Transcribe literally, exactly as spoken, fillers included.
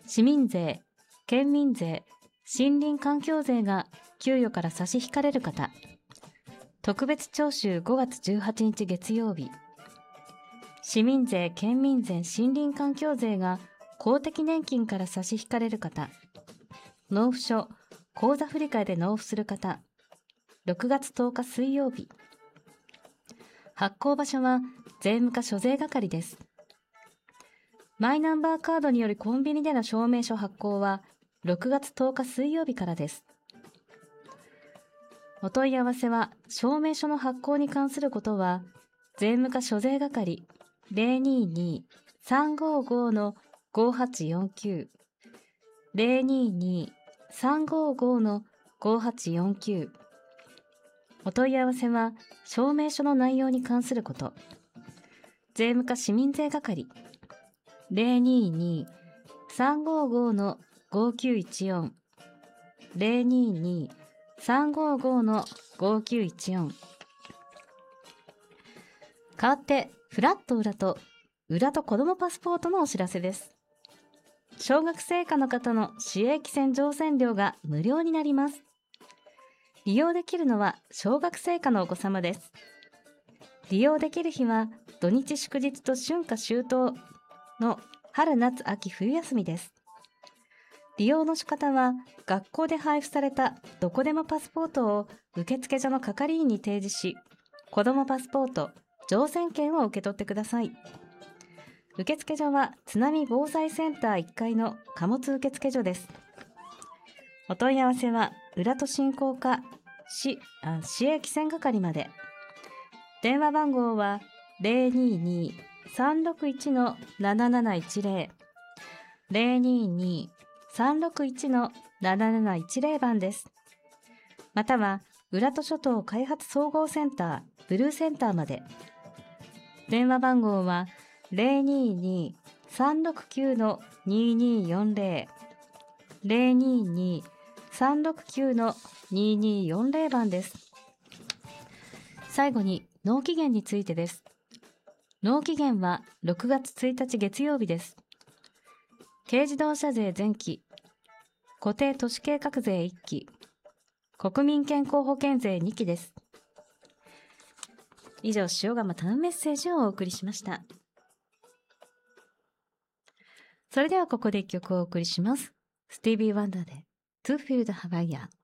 市民税、県民税、森林環境税が給与から差し引かれる方、特別徴収ごがつじゅうはちにち月曜日、市民税、県民税、森林環境税が公的年金から差し引かれる方、納付書、口座振替で納付する方、ろくがつとおか水曜日、発行場所は税務課所税係です。マイナンバーカードによるコンビニでの証明書発行はろくがつとおか水曜日からです。お問い合わせは、証明書の発行に関することは、税務課所税係 ゼロにーにーさんごーごーのごはちよんきゅう ゼロにーにーさんごーごーのごはちよんきゅう。お問い合わせは、証明書の内容に関すること。税務課市民税係ゼロにーにーさんごーごーのごきゅういちよん ゼロにーにーさんごーごーのごきゅういちよん。代わって、フラット裏と裏と子どもパスポートのお知らせです。小学生以下の方の市営汽船乗船料が無料になります。利用できるのは小学生以下のお子様です。利用できる日は土日祝日と春夏秋冬の春夏秋冬休みです。利用の仕方は、学校で配布されたどこでもパスポートを受付所の係員に提示し、子どもパスポート、乗船券を受け取ってください。受付所は津波防災センターいっかいの貨物受付所です。お問い合わせは、浦戸振興課市、あ市営汽船係まで。電話番号は ゼロにーにーさんろくいちのなななないちゼロ ゼロにーにーさんろくいちのなななないちゼロ番です。または、浦戸諸島開発総合センターブルーセンターまで。電話番号はゼロにーにーさんろくきゅうのにーにーよんゼロ ゼロにーにーさんろくきゅうのにーにーよんゼロ番です。最後に納期限についてです。納期限はろくがつついたち月曜日です。軽自動車税前期、固定都市計画税いっき、国民健康保険税にきです。以上、塩釜タウンメッセージをお送りしました。それではここで一曲をお送りします。スティービー・ワンダーで To Feel the Hawaiian。